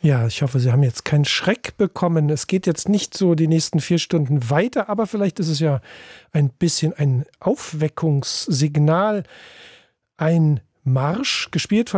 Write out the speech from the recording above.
Ja, ich hoffe, Sie haben jetzt keinen Schreck bekommen. Es geht jetzt nicht so die nächsten 4 Stunden weiter, aber vielleicht ist es ja ein bisschen ein Aufweckungssignal. Ein Marsch, gespielt von